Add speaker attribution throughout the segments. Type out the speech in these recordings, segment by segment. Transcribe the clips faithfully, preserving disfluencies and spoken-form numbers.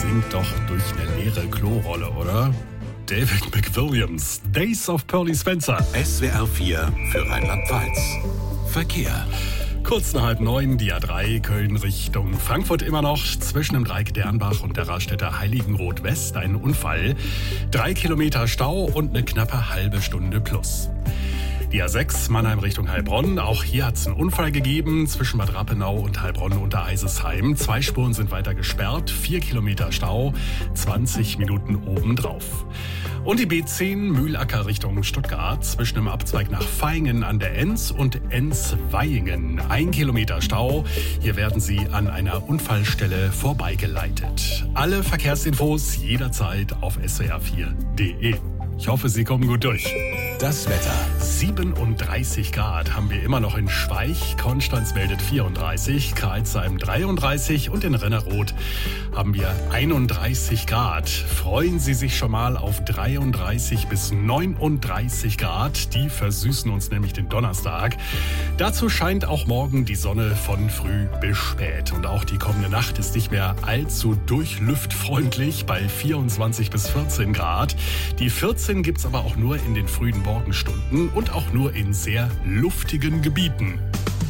Speaker 1: klingt doch durch eine leere Klorolle, oder? David McWilliams, Days of Pearly Spencer.
Speaker 2: S W R vier für Rheinland-Pfalz. Verkehr.
Speaker 1: Kurz nach halb neun, die A drei, Köln Richtung Frankfurt immer noch. Zwischen dem Dreieck Dernbach und der Raststätte Heiligenroth West ein Unfall. Drei Kilometer Stau und eine knappe halbe Stunde plus. Die A sechs, Mannheim Richtung Heilbronn. Auch hier hat es einen Unfall gegeben zwischen Bad Rappenau und Heilbronn unter Eisesheim. Zwei Spuren sind weiter gesperrt, vier Kilometer Stau, zwanzig Minuten obendrauf. Und die B zehn, Mühlacker Richtung Stuttgart, zwischen dem Abzweig nach Vaihingen an der Enz und Enz-Vaihingen. Ein Kilometer Stau. Hier werden Sie an einer Unfallstelle vorbeigeleitet. Alle Verkehrsinfos jederzeit auf s w r vier punkt d e. Ich hoffe, Sie kommen gut durch.
Speaker 2: Das Wetter.
Speaker 1: siebenunddreißig Grad haben wir immer noch in Schweich. Konstanz meldet vierunddreißig, Crailsheim dreiunddreißig und in Rennerroth haben wir einunddreißig Grad. Freuen Sie sich schon mal auf dreiunddreißig bis neununddreißig Grad. Die versüßen uns nämlich den Donnerstag. Dazu scheint auch morgen die Sonne von früh bis spät. Und auch die kommende Nacht ist nicht mehr allzu durchlüftfreundlich bei vierundzwanzig bis vierzehn Grad. Die vierzehn gibt's aber auch nur in den frühen Morgenstunden und auch nur in sehr luftigen Gebieten.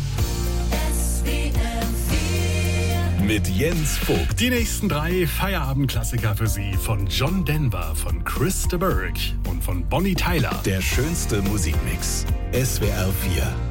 Speaker 2: Mit Jens Vogt.
Speaker 1: Die nächsten drei Feierabendklassiker für Sie von John Denver, von Chris de Burgh und von Bonnie Tyler.
Speaker 2: Der schönste Musikmix. S W R vier.